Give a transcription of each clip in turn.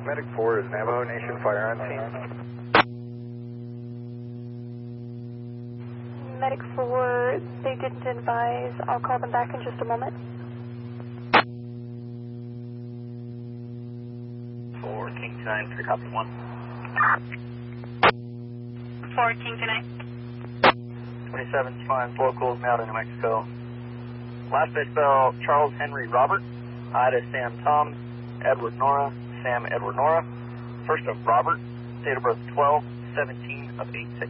Medic 4 is Navajo Nation Fire on scene. Medic 4, they didn't advise. I'll call them back in just a moment. For King 29, for copy 1. For King 29. 27's flying locals now to New Mexico. Last day spell Charles Henry Robert, Ida Sam Tom, Edward Nora, Sam Edward Nora. First of Robert, date of birth 12/17 of 86.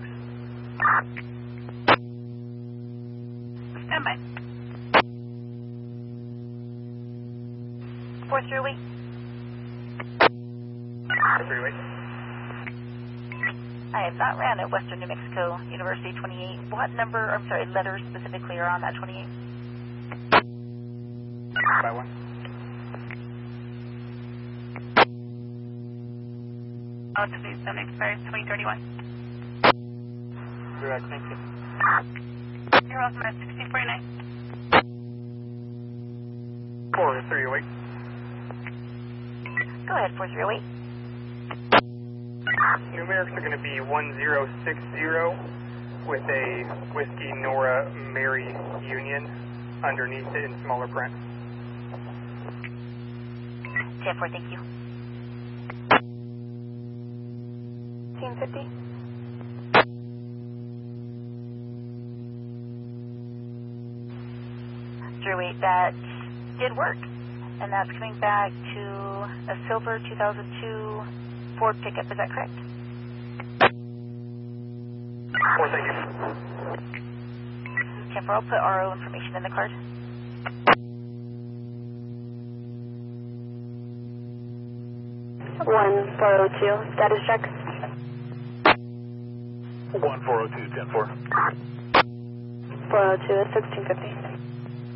Stand by. 4308. 4308. I have not ran at Western New Mexico University 28. What number, I'm sorry, letters specifically are on that 28? By 1. Altitude zone expires 2031. Direct, thank you. You're welcome at 1649. 4308. Go ahead, 4308. Numerics are going to be 1060 with a Whiskey Nora Mary Union underneath it in smaller print. 10-4, thank you. 1550. Drew 8, that did work. And that's coming back to a silver 2002 Ford pickup, is that correct? 4, thank you. 10-4, I'll put RO information in the card. 1402, status check. 1402, 10-4. 402 at 1650.